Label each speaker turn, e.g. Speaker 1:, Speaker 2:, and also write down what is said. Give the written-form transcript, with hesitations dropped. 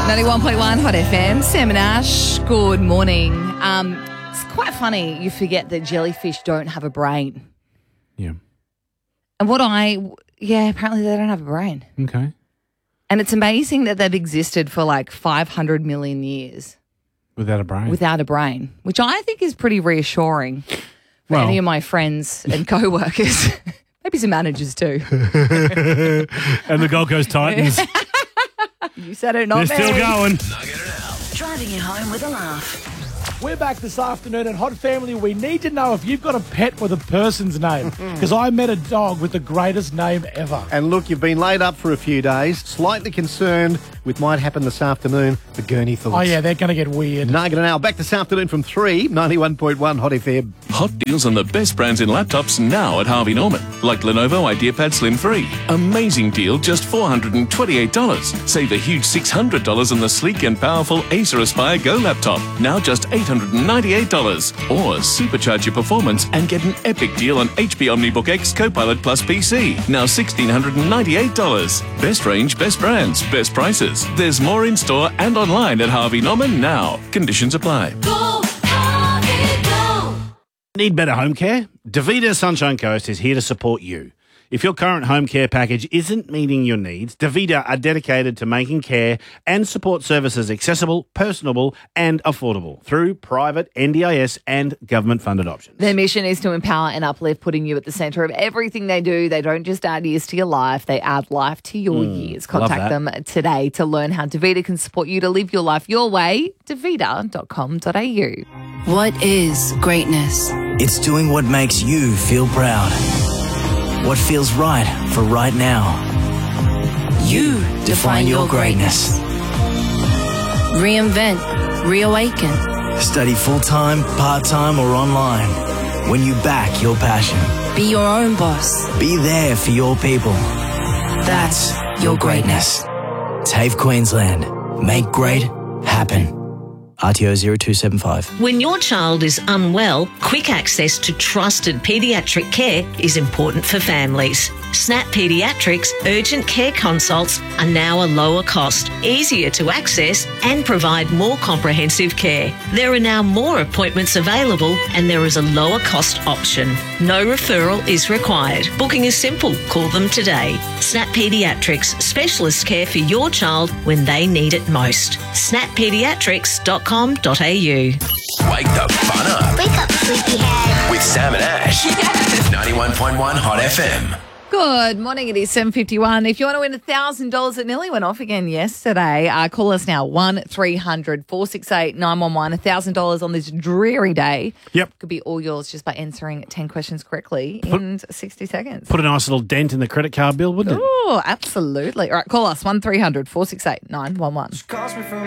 Speaker 1: 91.1 Hot FM, Sam and Ash, good morning. It's quite funny, you forget that jellyfish don't have a brain.
Speaker 2: Yeah.
Speaker 1: And apparently they don't have a brain.
Speaker 2: Okay.
Speaker 1: And it's amazing that they've existed for like 500 million years.
Speaker 2: Without a brain.
Speaker 1: Which I think is pretty reassuring for any of my friends and co-workers. Maybe some managers too.
Speaker 2: And the Gold Coast Titans.
Speaker 1: You said it, not me.
Speaker 2: They're still going.
Speaker 3: Driving you home with a laugh.
Speaker 4: We're back this afternoon at Hot Family. We need to know if you've got a pet with a person's name, because I met a dog with the greatest name ever.
Speaker 5: And look, you've been laid up for a few days, slightly concerned with what might happen this afternoon, the Gurney thoughts.
Speaker 4: Oh, yeah, they're going to get weird.
Speaker 5: Nugget and Al, back this afternoon from 3, 91.1 Hot FM.
Speaker 6: Hot deals on the best brands in laptops now at Harvey Norman, like Lenovo IdeaPad Slim 3. Amazing deal, just $428. Save a huge $600 on the sleek and powerful Acer Aspire Go laptop, now just $898. Or supercharge your performance and get an epic deal on HP OmniBook X Copilot Plus PC, now $1,698. Best range, best brands, best prices. There's more in store and online at Harvey Norman now. Conditions apply.
Speaker 3: Go, Harvey, go.
Speaker 2: Need better home care? Davita Sunshine Coast is here to support you. If your current home care package isn't meeting your needs, Davita are dedicated to making care and support services accessible, personable and affordable through private, NDIS and government-funded options.
Speaker 1: Their mission is to empower and uplift, putting you at the centre of everything they do. They don't just add years to your life, they add life to your years. Contact them today to learn how Davita can support you to live your life your way. Davita.com.au.
Speaker 3: What is greatness?
Speaker 7: It's doing what makes you feel proud. What feels right for right now.
Speaker 3: You
Speaker 7: Define your greatness.
Speaker 3: Reinvent, reawaken.
Speaker 7: Study full-time, part-time or online. When you back your passion.
Speaker 3: Be your own boss.
Speaker 7: Be there for your people. That's your greatness. TAFE Queensland. Make great happen. RTO 0275.
Speaker 8: When your child is unwell, quick access to trusted paediatric care is important for families. Snap Paediatrics urgent care consults are now a lower cost, easier to access and provide more comprehensive care. There are now more appointments available and there is a lower cost option. No referral is required. Booking is simple. Call them today. Snap Paediatrics, specialist care for your child when they need it most. snappediatrics.com.au.
Speaker 9: Wake the fun up.
Speaker 10: Wake up, sleepyhead.
Speaker 9: With Sam and Ash. 91.1 Hot FM.
Speaker 1: Good morning, it is 7:51. If you want to win $1,000, it nearly went off again yesterday. Call us now, 1-300-468-911. $1,000 on this dreary day.
Speaker 2: Yep.
Speaker 1: Could be all yours just by answering 10 questions correctly in 60 seconds.
Speaker 2: Put a nice little dent in the credit card bill, wouldn't it?
Speaker 1: Oh, absolutely. All right, call us, 1-300-468-911.